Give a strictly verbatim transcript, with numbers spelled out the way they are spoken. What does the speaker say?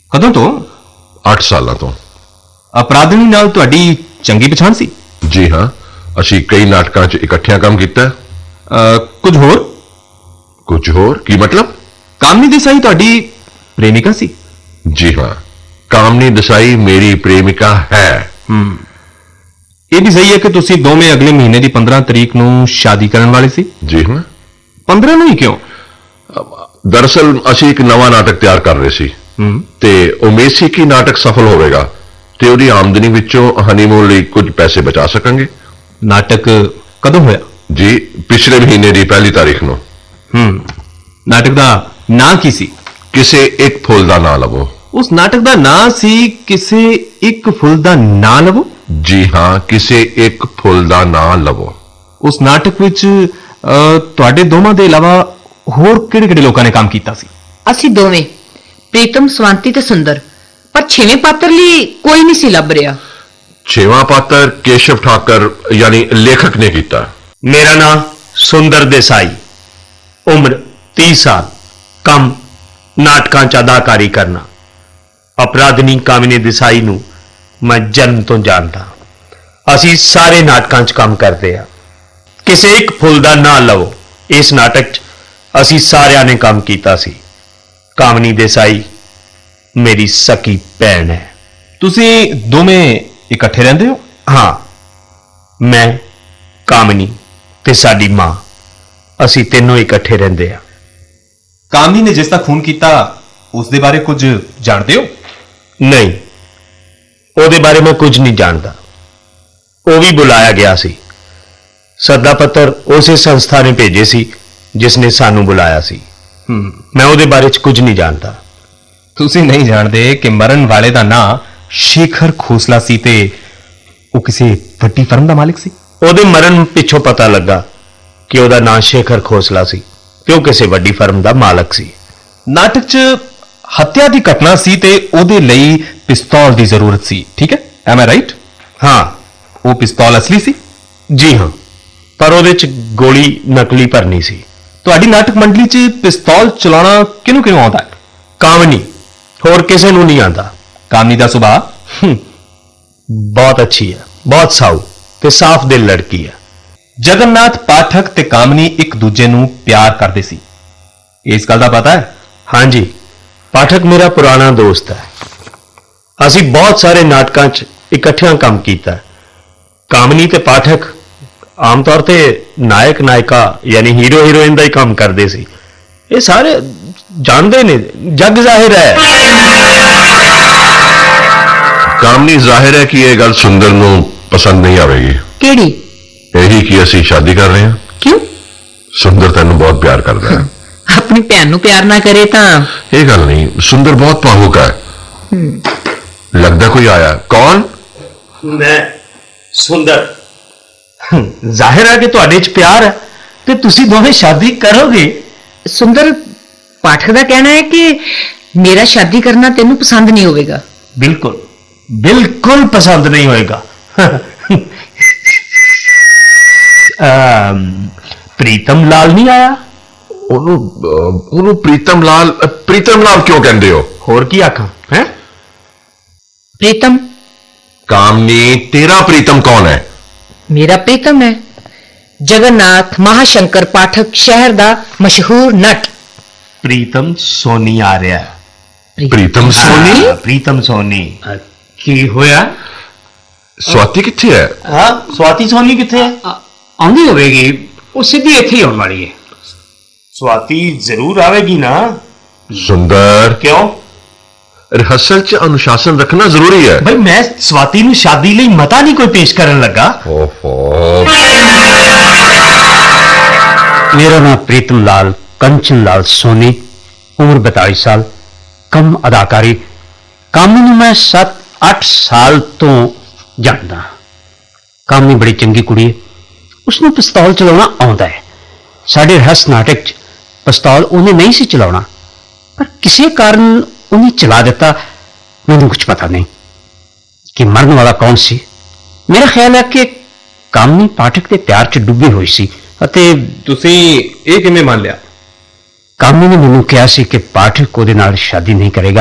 ਕਦੋਂ ਤੋਂ? ਅੱਠ ਸਾਲਾਂ ਤੋਂ। ਅਪਰਾਧਨੀ ਨਾਲ ਤੁਹਾਡੀ ਚੰਗੀ ਪਛਾਣ ਸੀ? ਜੀ ਹਾਂ, ਅਸੀਂ ਕਈ ਨਾਟਕਾਂ 'ਚ ਇਕੱਠਿਆਂ ਕੰਮ ਕੀਤਾ। ਅ, ਕੁਝ ਹੋਰ? ਕੁਝ ਹੋਰ ਕੀ ਮਤਲਬ? ਕਾਮਨੀ ਦੇਸਾਈ ਤੁਹਾਡੀ ਪ੍ਰੇਮਿਕਾ ਸੀ? ਜੀ ਹਾਂ, ਕਾਮਨੀ ਦੇਸਾਈ ਮੇਰੀ ਪ੍ਰੇਮਿਕਾ ਹੈ। ਹੂੰ, ਇਹ ਵੀ ਸਹੀ ਹੈ ਕਿ ਤੁਸੀਂ ਦੋਵੇਂ ਅਗਲੇ ਮਹੀਨੇ ਦੀ ਪੰਦਰਾਂ ਤਰੀਕ ਨੂੰ ਸ਼ਾਦੀ ਕਰਨ ਵਾਲੇ ਸੀ? ਜੀ ਹਾਂ। ਪੰਦਰਾਂ ਨੂੰ ਹੀ ਕਿਉਂ? ਦਰਅਸਲ ਅਸੀਂ ਇੱਕ ਨਵਾਂ ਨਾਟਕ ਤਿਆਰ ਕਰ ਰਹੇ ਸੀ ਹੂੰ, ਤੇ ਉਮੀਦ ਸੀ ਕਿ ਨਾਟਕ ਸਫਲ ਹੋਵੇਗਾ ਤੇ ਉਹਦੀ ਆਮਦਨੀ ਵਿੱਚੋਂ ਹਨੀਮੂਨ ਲਈ ਕੁਝ ਪੈਸੇ ਬਚਾ ਸਕਾਂਗੇ। ਨਾਟਕ ਕਦੋਂ ਹੋਇਆ? ਜੀ, ਪਿਛਲੇ ਮਹੀਨੇ ਦੀ ਪਹਿਲੀ ਤਾਰੀਖ ਨੂੰ। ਹੂੰ, ਨਾਟਕ ਦਾ ਨਾਂ ਕੀ ਸੀ? ਕਿਸੇ ਇੱਕ ਫੁੱਲ ਦਾ ਨਾਂ ਲਵੋ। ਉਸ ਨਾਟਕ ਦਾ ਨਾਂ ਸੀ ਕਿਸੇ ਇੱਕ ਫੁੱਲ ਦਾ ਨਾਂ ਲਵੋ? ਜੀ ਹਾਂ, ਕਿਸੇ ਇੱਕ ਫੁੱਲ ਦਾ ਨਾਂ ਲਵੋ। ਉਸ ਨਾਟਕ ਵਿੱਚ ਅ, ਤੁਹਾਡੇ ਦੋਵਾਂ ਦੇ ਇਲਾਵਾ ਹੋਰ ਕਿਹੜੇ ਕਿਹੜੇ ਲੋਕਾਂ ਨੇ ਕੰਮ ਕੀਤਾ ਸੀ? ਅਸੀਂ ਦੋਵੇਂ, ਪ੍ਰੀਤਮ, ਸਵੰਤੀ ਤੇ ਸੁੰਦਰ। ਪਰ ਛੇਵੇਂ ਪਾਤਰ ਲਈ ਕੋਈ ਨਹੀਂ ਸੀ ਲੱਭ ਰਿਹਾ। ਛੇਵਾਂ ਪਾਤਰ ਕੇਸ਼ਵ ਠਾਕਰ ਯਾਨੀ ਲੇਖਕ ਨੇ ਕੀਤਾ। ਮੇਰਾ ਨਾਮ ਸੁੰਦਰ ਦੇਸਾਈ, ਉਮਰ तीस ਸਾਲ, ਕੰਮ ਨਾਟਕਾਂ 'ਚ ਅਦਾਕਾਰੀ ਕਰਨਾ। ਅਪਰਾਧਨੀ ਕਾਮਨੀ ਦੇਸਾਈ ਨੂੰ ਮੈਂ ਜਨਮ ਤੋਂ ਜਾਣਦਾ। ਅਸੀਂ ਸਾਰੇ ਨਾਟਕਾਂ 'ਚ ਕੰਮ ਕਰਦੇ ਹਾਂ। ਕਿਸੇ ਇੱਕ ਫੁੱਲ ਦਾ ਨਾਂ ਲਵੋ, ਇਸ ਨਾਟਕ 'ਚ ਅਸੀਂ ਸਾਰਿਆਂ ਨੇ ਕੰਮ ਕੀਤਾ ਸੀ। ਕਾਮਨੀ ਦੇਸਾਈ ਮੇਰੀ ਸਕੀ ਭੈਣ ਹੈ। ਤੁਸੀਂ ਦੋਵੇਂ ਇਕੱਠੇ ਰਹਿੰਦੇ ਹੋ? ਹਾਂ, ਮੈਂ, ਕਾਮਨੀ ਤੇ ਸਾਡੀ ਮਾਂ, ਅਸੀਂ ਤਿੰਨੋਂ ਇਕੱਠੇ ਰਹਿੰਦੇ ਹਾਂ। ਕਾਮਨੀ ਨੇ ਜਿਸ ਦਾ ਖੂਨ ਕੀਤਾ ਉਸ ਦੇ ਬਾਰੇ ਕੁਝ ਜਾਣਦੇ ਹੋ? ਨਹੀਂ, ਉਹਦੇ ਬਾਰੇ ਮੈਂ ਕੁਝ ਨਹੀਂ ਜਾਣਦਾ। ਉਹ ਵੀ ਬੁਲਾਇਆ ਗਿਆ ਸੀ। ਸੱਦਾ ਪੱਤਰ ਉਸੇ ਸੰਸਥਾ ਨੇ ਭੇਜੇ ਸੀ ਜਿਸ ਨੇ ਸਾਨੂੰ ਬੁਲਾਇਆ ਸੀ। ਹੂੰ, ਮੈਂ ਉਹਦੇ ਬਾਰੇ 'ਚ ਕੁਝ ਨਹੀਂ ਜਾਣਦਾ। ਤੁਸੀਂ ਨਹੀਂ ਜਾਣਦੇ ਕਿ ਮਰਨ ਵਾਲੇ ਦਾ ਨਾਂ ਸ਼ੇਖਰ ਖੋਸਲਾ ਸੀ ਤੇ ਉਹ ਕਿਸੇ ਵੱਡੀ ਫਰਮ ਦਾ ਮਾਲਿਕ ਸੀ? ਉਹਦੇ ਮਰਨ ਪਿੱਛੋਂ ਪਤਾ ਲੱਗਾ ਕਿ ਉਹਦਾ ਨਾਂ ਸ਼ੇਖਰ ਖੋਸਲਾ ਸੀ ਤੇ ਉਹ ਕਿਸੇ ਵੱਡੀ ਫਰਮ ਦਾ ਮਾਲਕ ਸੀ। ਨਾਟਕ 'ਚ ਹੱਤਿਆ ਦੀ ਘਟਨਾ ਸੀ ਤੇ ਉਹਦੇ ਲਈ ਪਿਸਤੌਲ ਦੀ ਜ਼ਰੂਰਤ ਸੀ, ਠੀਕ ਹੈ? M I right? ਹਾਂ। ਉਹ ਪਿਸਤੌਲ ਅਸਲੀ ਸੀ? ਜੀ ਹਾਂ, ਪਰ ਉਹਦੇ 'ਚ ਗੋਲੀ ਨਕਲੀ ਭਰਨੀ ਸੀ। ਤੁਹਾਡੀ ਨਾਟਕ ਮੰਡਲੀ 'ਚ ਪਿਸਤੌਲ ਚਲਾਉਣਾ ਕਿਹਨੂੰ ਕਿਹਨੂੰ ਆਉਂਦਾ ਹੈ? ਕਾਮਨੀ, ਹੋਰ ਕਿਸੇ ਨੂੰ ਨਹੀਂ ਆਉਂਦਾ। ਕਾਮਨੀ ਦਾ ਸੁਭਾਅ? ਹੂੰ, ਬਹੁਤ ਅੱਛੀ ਹੈ, ਬਹੁਤ ਸਾਊ ਤੇ ਸਾਫ਼ ਦਿਲ ਲੜਕੀ ਹੈ। ਜਗਨਨਾਥ ਪਾਠਕ ਤੇ ਕਾਮਨੀ ਇੱਕ ਦੂਜੇ ਨੂੰ ਪਿਆਰ ਕਰਦੇ ਸੀ, ਇਸ ਗੱਲ ਦਾ ਪਤਾ ਹੈ? ਹਾਂਜੀ, ਪਾਠਕ ਮੇਰਾ ਪੁਰਾਣਾ ਦੋਸਤ ਹੈ। ਅਸੀਂ ਬਹੁਤ ਸਾਰੇ ਨਾਟਕਾਂ 'ਚ ਇਕੱਠਿਆਂ ਕੰਮ ਕੀਤਾ। ਕਾਮਨੀ ਤੇ ਪਾਠਕ ਆਮ ਤੌਰ ਤੇ ਨਾਇਕ ਨਾਇਕਾ ਯਾਨੀ ਹੀਰੋ ਹੀਰੋਇਨ ਦਾ ਹੀ ਕੰਮ ਕਰਦੇ ਸੀ। ਇਹ ਸਾਰੇ ਜਾਣਦੇ ਨੇ, ਜੱਗ ਜ਼ਾਹਿਰ ਹੈ। ਕਾਮਨੀ ਜ਼ਾਹਿਰ ਹੈ ਕਿ ਇਹ ਗੱਲ ਸੁੰਦਰ ਨੂੰ ਪਸੰਦ ਨਹੀਂ ਆਵੇਗੀ। ਕਿਹੜੀ? ਇਹੀ ਕਿ ਅਸੀਂ ਸ਼ਾਦੀ ਕਰ ਰਹੇ ਹਾਂ। ਕਿਉਂ? ਸੁੰਦਰ ਤੈਨੂੰ ਬਹੁਤ ਪਿਆਰ ਕਰਦਾ ਹੈ। ਆਪਣੀ ਭੈਣ ਨੂੰ ਪਿਆਰ ਨਾ ਕਰੇ ਤਾਂ? ਇਹ ਗੱਲ ਨਹੀਂ, ਸੁੰਦਰ ਬਹੁਤ ਭਾਵੁਕ ਹੈ। ਲੱਗਦਾ ਕੋਈ ਆਇਆ। ਕੌਣ? ਮੈਂ ਸੁੰਦਰ। ਜ਼ਾਹਿਰ ਹੈ ਕਿ ਤੁਹਾਡੇ 'ਚ ਪਿਆਰ ਹੈ ਤੇ ਤੁਸੀਂ ਦੋਵੇਂ ਸ਼ਾਦੀ ਕਰੋਗੇ। ਸੁੰਦਰ, ਪਾਠਕ ਦਾ ਕਹਿਣਾ ਹੈ ਕਿ ਮੇਰਾ ਸ਼ਾਦੀ ਕਰਨਾ ਤੈਨੂੰ ਪਸੰਦ ਨਹੀਂ ਹੋਵੇਗਾ। ਬਿਲਕੁਲ ਬਿਲਕੁਲ ਪਸੰਦ ਨਹੀਂ ਹੋਏਗਾ। ਪ੍ਰੀਤਮ ਲਾਲ ਨਹੀਂ ਆਇਆ? ਉਹਨੂੰ ਅਹ, ਉਹਨੂੰ ਪ੍ਰੀਤਮ ਲਾਲ ਅਹ, ਪ੍ਰੀਤਮ ਲਾਲ ਕਿਉਂ ਕਹਿੰਦੇ ਹੋ? ਹੋਰ ਕੀ ਆਖਾਂ ਹੈ? ਪ੍ਰੀਤਮ? ਕਾਮਨੀ, ਤੇਰਾ ਪ੍ਰੀਤਮ ਕੌਣ ਹੈ? ਮੇਰਾ ਪ੍ਰੀਤਮ ਹੈ ਜਗਨਨਾਥ ਮਹਾਸ਼ੰਕਰ ਪਾਠਕ, ਸ਼ਹਿਰ ਦਾ ਮਸ਼ਹੂਰ ਨਟ। ਪ੍ਰੀਤਮ ਸੋਨੀ ਆ ਰਿਹਾ। ਪ੍ਰੀਤਮ ਸੋਨੀ? ਹਾਂ, ਪ੍ਰੀਤਮ ਸੋਨੀ। ਕੀ ਹੋਇਆ? ਸਵਾਤੀ ਕਿੱਥੇ ਹੈ? ਹਾਂ, ਸਵਾਤੀ ਸੋਨੀ ਕਿੱਥੇ ਹੈ? ਆਉਂਦੀ ਹੋਵੇਗੀ, ਉਹ ਸਿੱਧੀ ਇੱਥੇ ਹੀ ਆਉਣ ਵਾਲੀ ਹੈ। ਸਵਾਤੀ ਜ਼ਰੂਰ ਆਵੇਗੀ ਨਾ। ਸੁੰਦਰ, ਕਿਉਂ? ਰਿਹਰਸਲ 'ਚ ਅਨੁਸ਼ਾਸਨ ਰੱਖਣਾ ਜ਼ਰੂਰੀ ਹੈ। ਭਾਈ, ਮੈਂ ਸਵਾਤੀ ਨੂੰ ਸ਼ਾਦੀ ਲਈ ਮਤਾ ਨਹੀਂ ਕੋਈ ਪੇਸ਼ ਕਰਨ ਲੱਗਾ। ਓਹੋ, ਮੇਰਾ ਨਾਮ ਪ੍ਰੀਤਮ ਲਾਲ ਕੰਚਨ ਲਾਲ ਸੋਨੀ, ਉਮਰ ਬਤਾਲੀ ਸਾਲ, ਕੰਮ ਅਦਾਕਾਰੀ। ਕਾਮਨੀ ਨੂੰ ਮੈਂ ਸੱਤ ਅੱਠ ਸਾਲ ਤੋਂ ਜਾਣਦਾ। ਕਾਮਨੀ ਬੜੀ ਚੰਗੀ ਕੁੜੀ ਹੈ, ਉਸਨੂੰ ਪਿਸਤੌਲ ਚਲਾਉਣਾ ਆਉਂਦਾ ਹੈ। ਸਾਡੇ ਰਹੱਸ ਨਾਟਕ 'ਚ ਪਿਸਤੌਲ ਉਹਨੇ ਨਹੀਂ ਸੀ ਚਲਾਉਣਾ, ਪਰ ਕਿਸੇ ਕਾਰਨ ਉਹਨੇ ਚਲਾ ਦਿੱਤਾ। ਮੈਨੂੰ ਕੁਝ ਪਤਾ ਨਹੀਂ ਕਿ ਮਰਨ ਵਾਲਾ ਕੌਣ ਸੀ। ਮੇਰਾ ਖਿਆਲ ਹੈ ਕਿ ਕਾਮਨੀ ਪਾਠਕ ਦੇ ਪਿਆਰ 'ਚ ਡੁੱਬੀ ਹੋਈ ਸੀ ਅਤੇ ਤੁਸੀਂ ਇਹ ਕਿਵੇਂ ਮੰਨ ਲਿਆ? ਕਾਮਨੀ ਨੇ ਮੈਨੂੰ ਕਿਹਾ ਸੀ ਕਿ ਪਾਠਕ ਉਹਦੇ ਨਾਲ ਸ਼ਾਦੀ ਨਹੀਂ ਕਰੇਗਾ।